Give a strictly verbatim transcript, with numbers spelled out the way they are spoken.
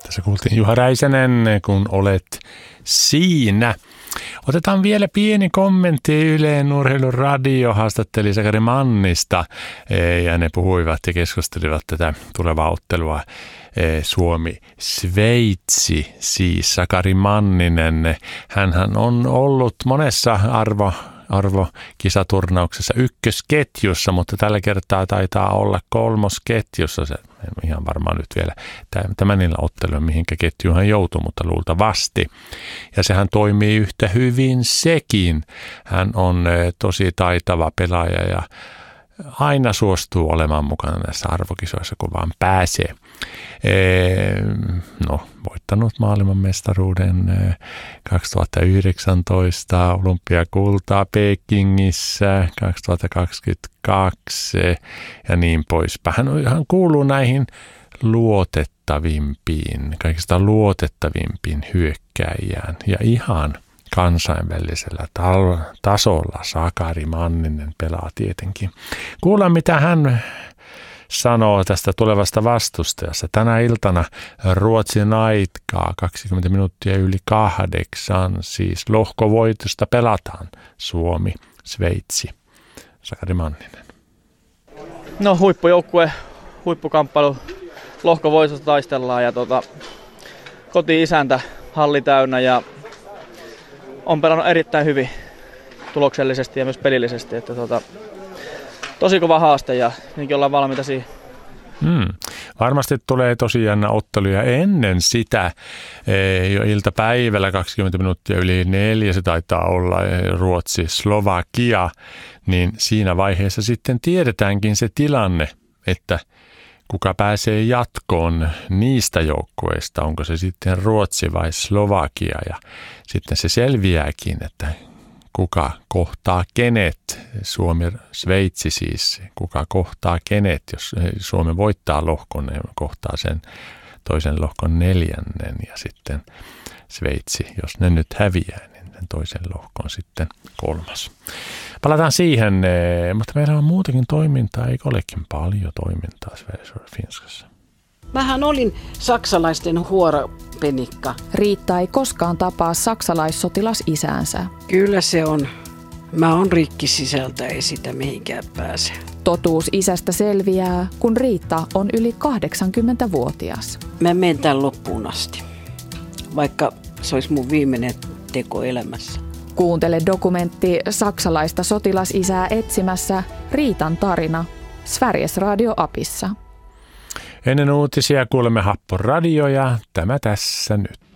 Tässä kuultiin Juha Räisänen, kun olet siinä. Otetaan vielä pieni kommentti. Ylen Urheiluradio haastatteli Sakari Mannista ja ne puhuivat ja keskustelivat tätä tulevaa ottelua. Suomi-Sveitsi, siis Sakari Manninen. Hänhän on ollut monessa arvo, arvokisaturnauksessa ykkösketjussa, mutta tällä kertaa taitaa olla kolmosketjussa. Se en ihan varmaan nyt vielä tämänillä otteluilla, mihinkä ketjuun hän joutui, mutta luultavasti. Ja sehän toimii yhtä hyvin sekin. Hän on tosi taitava pelaaja ja aina suostuu olemaan mukana näissä arvokisoissa, kun vaan pääsee. No, voittanut maailmanmestaruuden kaksituhattayhdeksäntoista, olympiakultaa Pekingissä kaksituhattakaksikymmentäkaksi ja niin poispäin. Hän, hän kuuluu näihin luotettavimpiin, kaikista luotettavimpiin hyökkääjään ja ihan kansainvälisellä tasolla Sakari Manninen pelaa tietenkin. Kuullaan, mitä hän sanoo tästä tulevasta vastustajasta. Tänä iltana Ruotsin aikaa kaksikymmentä minuuttia yli kahdeksan, siis lohkovoitosta pelataan Suomi, Sveitsi. Sakari Manninen. No huippujoukkue, huippukamppailu, lohkovoitosta taistellaan ja tota, koti-isäntä, halli täynnä ja on pelannut erittäin hyvin tuloksellisesti ja myös pelillisesti. Että tota, tosi kova haaste ja niinkin ollaan valmiita siihen. Hmm. Varmasti tulee tosi jännä otteluja ennen sitä. Jo iltapäivällä kaksikymmentä minuuttia yli neljä, se taitaa olla Ruotsi, Slovakia. Niin siinä vaiheessa sitten tiedetäänkin se tilanne, että kuka pääsee jatkoon niistä joukkueista, onko se sitten Ruotsi vai Slovakia. Ja sitten se selviääkin, että kuka kohtaa kenet, Suomi, Sveitsi siis, kuka kohtaa kenet, jos Suomi voittaa lohkon, ne kohtaa sen toisen lohkon neljännen ja sitten Sveitsi, jos ne nyt häviää, niin toisen lohkon sitten kolmas. Palataan siihen, mutta meillä on muutakin toimintaa, eikö olekin paljon toimintaa Finskassa? Mähän olin saksalaisten huoropenikka. Riitta ei koskaan tapaa saksalaissotilas isäänsä. Kyllä se on. Mä oon rikki sisältä, ei sitä mihinkään pääse. Totuus isästä selviää, kun Riitta on yli kahdeksankymmentävuotias. Mä menen tämän loppuun asti, vaikka se olisi mun viimeinen teko elämässä. Kuuntele dokumentti Saksalaista sotilasisää etsimässä Riitan tarina Sveriges Radio-apissa. Ennen uutisia kuulemme Happo Radio ja tämä tässä nyt.